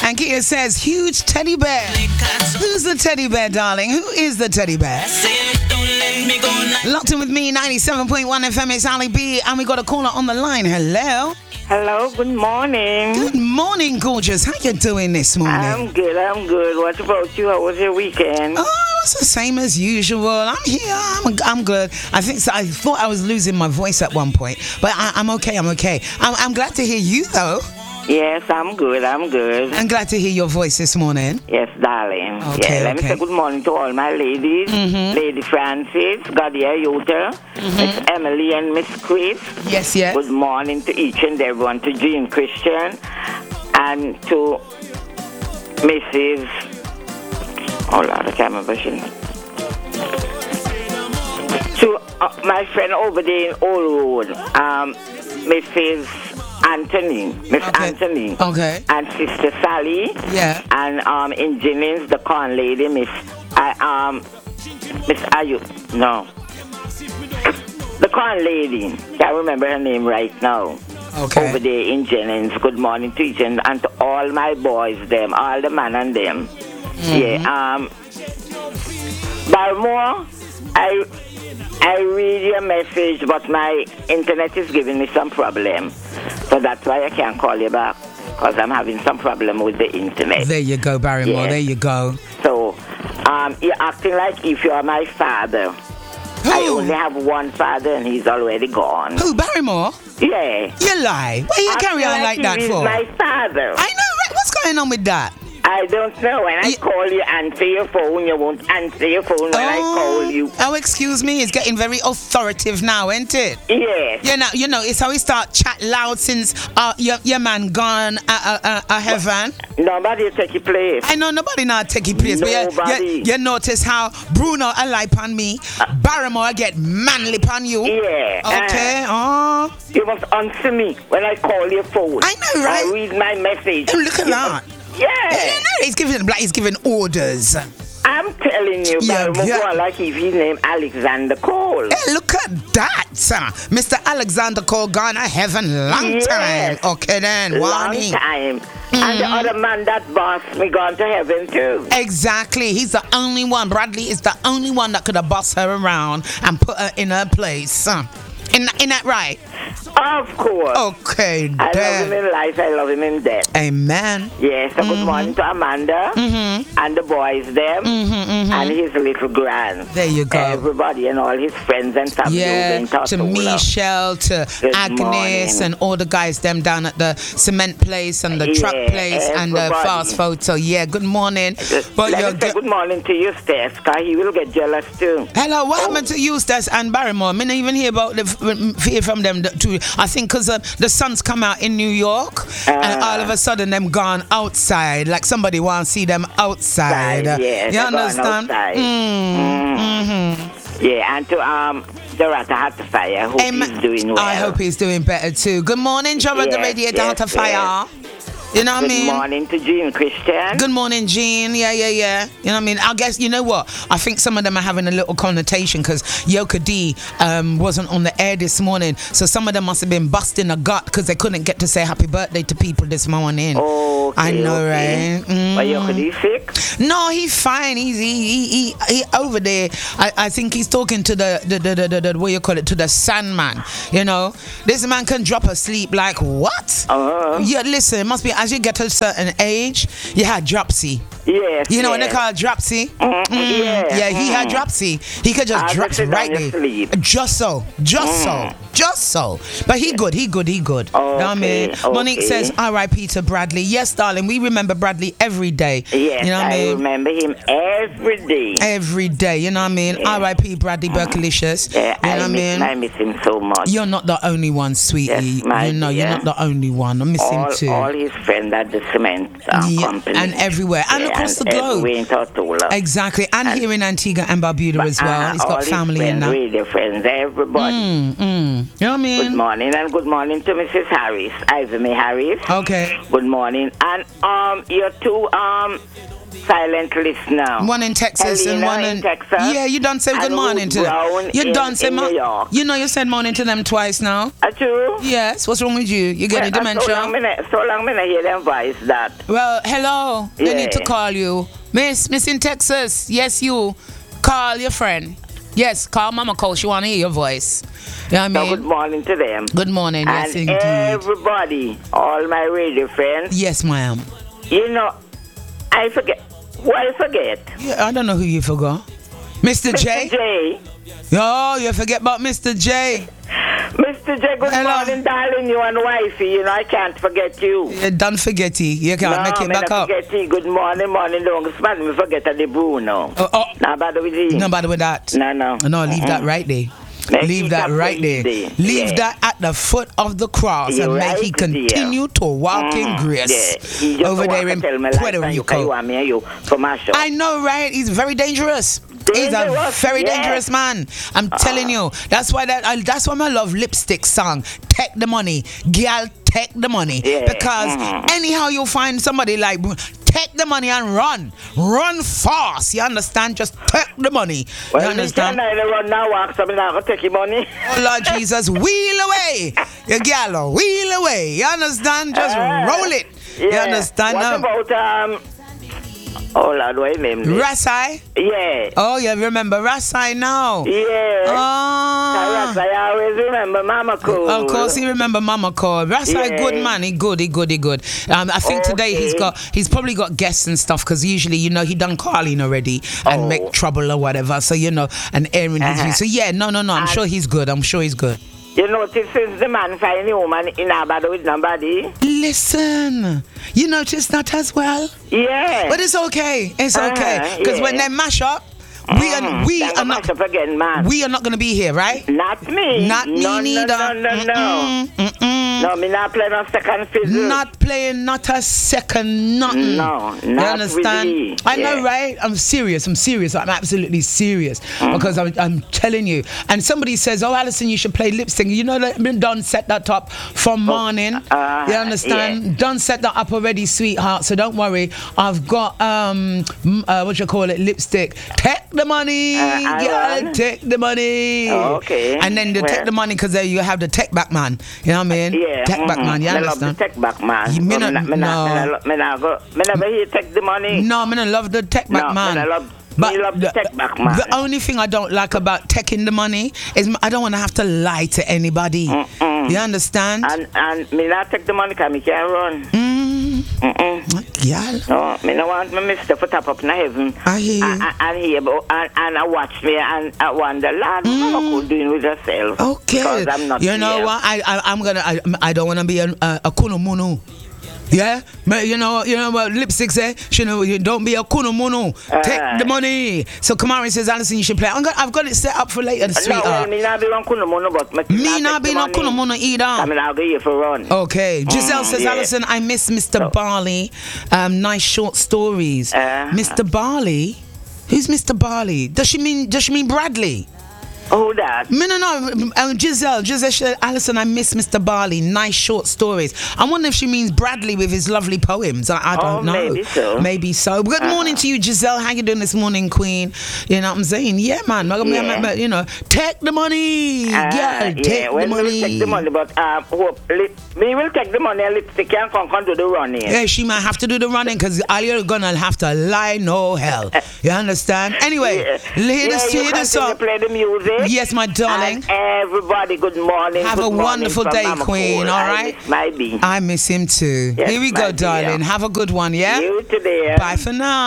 And Kia says, huge teddy bear. Who's the teddy bear, darling? Who is the teddy bear? Locked in with me, 97.1 FM, it's Ali B. And we got a caller on the line. Hello. Hello, good morning. Good morning, gorgeous. How you doing this morning? I'm good. What about you? How was your weekend? Oh, it's the same as usual. I'm here. I'm good. I thought I was losing my voice at one point, but I'm okay. I'm glad to hear you, though. Yes, I'm good. I'm glad to hear your voice this morning. Yes, darling. Okay, Let me say good morning to all my ladies. Lady Francis, Gadia Yoder, Miss Emily and Miss Chris. Yes. Good morning to each and everyone, to Jean Christian and to Mrs. Oh Lord, I can't remember she. To my friend over there in Old Road, Mrs. Anthony, Anthony, okay, and Sister Sally, yeah, and in Jennings, the corn lady, Miss Ayu, no, the corn lady, can't remember her name right now. Okay. Over there in Jennings. Good morning to each and to all my boys, them, all the man and them. Yeah. Barmore, I read your message, but my internet is giving me some problem. So that's why I can't call you back, because I'm having some problem with the internet. There you go, Barrymore. Yes. There you go. So, you're acting like if you're my father. Who? I only have one father and he's already gone. Who, Barrymore? Yeah. You lie. Why you carry on like that for? He's my father. I know, right? What's going on with that? I don't know. When I call you, answer your phone. You won't answer your phone when I call you. Oh, excuse me. It's getting very authoritative now, ain't it? Yes. You know, it's how we start chat loud since your man gone heaven. Nobody take your place. I know nobody not take your place. Nobody. But you notice how Bruno a lie on me, Barrymore get manly on you. Yeah. Okay. You must answer me when I call your phone. I know, right? I read my message. Oh, look at that. Yeah. He's giving orders. I'm telling you, Yeah. like if his name Alexander Cole. Hey, look at that, Mr. Alexander Cole gone to heaven long time. Okay then, long time. And the other man that bossed me gone to heaven too. Exactly. He's the only one. Bradley is the only one that could have bossed her around and put her in her place. Isn't that right? Of course. Okay, I love him in life, I love him in death. Amen. Yes, so good morning to Amanda and the boys them and his little grand. There you go. Everybody and all his friends and family. Yeah, to Michelle, to good Agnes morning. and all the guys them down at the cement place and the truck place and the fast photo. Yeah, good morning. But let me say good morning to Eustace, because he will get jealous too. Hello, what happened to Eustace and Barrymore? I didn't even hear about hear from them too. I think because the sun's come out in New York and all of a sudden them gone outside, like somebody wants to see them outside. Yes, you understand? Yeah, and to Dorata Hatafire, I hope he's doing well. I hope he's doing better too. Good morning, Joe, the Radiator Hatafire. You know what I mean? Good morning to Jean Christian. Good morning, Jean. Yeah. You know what I mean? I guess, you know what? I think some of them are having a little connotation because Yoka D wasn't on the air this morning. So some of them must have been busting a gut because they couldn't get to say happy birthday to people this morning. Okay, I know, right? But Yoka D sick? No, he's fine. He over there. I think he's talking to the what you call it, to the Sandman. You know? This man can drop asleep like what? Yeah, listen, it must be as you get to a certain age, you had dropsy. Yes. You know what they call dropsy? Yeah, he had dropsy. He could just drop right there. Just so. But he good. Okay, know what I mean? Monique says, R.I.P. to Bradley. Yes, darling, we remember Bradley every day. Yes, you know what I mean? remember him every day. Every day, you know what I mean? Yeah. R.I.P. Bradley Berkelicious. Yeah, you know what I mean? I miss him so much. You're not the only one, sweetie. Yes, you're not the only one. I miss him too. All his friends at the cement company. And everywhere. And across the globe. In Tortola. Exactly. And here in Antigua and Barbuda as well. He's got family in that. Radio friends, everybody. You know what I mean? Good morning, and good morning to Mrs. Harris, Ivy Harris. Okay. Good morning. And your two silent listener. One in Texas Helena and one in Texas. Yeah, you done say good morning to them. You done say New York. You know you said morning to them twice now. True? Yes. What's wrong with you? You getting dementia? So long I hear them voice that. Well, hello. They need to call you. Miss in Texas. Yes, you. Call your friend. Yes, call Mama Cole. She want to hear your voice. You know what I mean? So good morning to them. Good morning. Yes, and indeed. Everybody, all my radio friends. Yes, ma'am. You know, I forget. Who I forget? Yeah, I don't know who you forgot. Mr. J? Mr. J. Oh, you forget about Mr. J. Mr. J, good morning, darling. You and wifey. You know, I can't forget you. You don't forget it. You can't make it back up. Forget it. Good morning. Don't man, forget the Bruno. Not bother with it. No bother with that. No. No, leave that right there. Leave that right there. Leave that at the foot of the cross and may he continue to walk in grace over there in Puerto Rico. I know, right? He's very dangerous. He's a very dangerous man. I'm telling you. That's why that's why I love Lipstick song. Take the money, girl. Take the money because anyhow you find somebody like take the money and run fast. You understand? Just take the money. You understand? Run now, walk, I'm not gonna take your money. Oh Lord Jesus, wheel away, you gal, wheel away. You understand? Just roll it. You understand? What about oh Lord, what is name? Rasai? Yeah. Oh, you remember Rasai now? Yeah. Oh. Rasai, I always remember Mama Cole. Of course, he remember Mama Cole. Rasai, good man. He good. I think today he's probably got guests and stuff because usually, you know, he done calling already and make trouble or whatever. So, you know, and airing his views. So, yeah, no. I'm sure he's good. You notice since the man find a woman in our body with nobody? Listen, you notice that as well? Yeah. But it's okay. It's okay. Because when they mash up, we are not going to be here, right? Not me. Not me neither. No, me not playing a second fiddle. Not playing, not a second, nothing. No, not you understand? Really. I know, right? I'm serious. I'm absolutely serious because I'm telling you. And somebody says, "Oh, Alison, you should play Lipstick." You know that done set that up from morning. You understand? Yeah. Done set that up already, sweetheart. So don't worry. I've got what you call it, Lipstick. Take the money, yeah, take the money. Okay. And then take the money because there you have the Tech Back Man. You know what I mean? Yeah. Tech Back Man, you understand? I love the Tech Back Man. Me never hear take the money. No, I love the Tech Back Man. I love the Tech Back Man. The only thing I don't like about taking the money is I don't want to have to lie to anybody. You understand? And me not take the money because me can't run. Yeah. No, me no want my mister for top up in heaven. I hear you. And I watch me and I wonder, Lord, what am I doing with herself? Okay. Because I'm not You know here. what? I don't want to be a kunumunu. Yeah, you know what Lipstick say? You don't be a kunumunu. Take the money. So Kamari says, Alison, you should play. I've got it set up for later, sweetheart. No, me not be on kunumunu, but me not be on kunumunu either. I mean, I'll go here for run. Okay. Giselle says, Alison, I miss Mr. Barley. Nice short stories. Mr. Barley? Who's Mr. Barley? Does she mean Bradley? Oh, that. No. Giselle said, Alison, I miss Mr. Barley. Nice short stories. I wonder if she means Bradley with his lovely poems. I don't know. Maybe so. Good morning to you, Giselle. How you doing this morning, Queen? You know what I'm saying? Yeah, man. You know, take the money. Take the money. We'll take the money, but we will take the money and Lipstick can't come do the running. Yeah, she might have to do the running because you're gonna have to lie no hell. You understand? Anyway, hear the song. Play the music. Yes, my darling. And everybody, good morning. Have a wonderful day, Queen. All right? I miss him too. Yes, here we go, darling. Have a good one, yeah? You too, dear. Bye for now.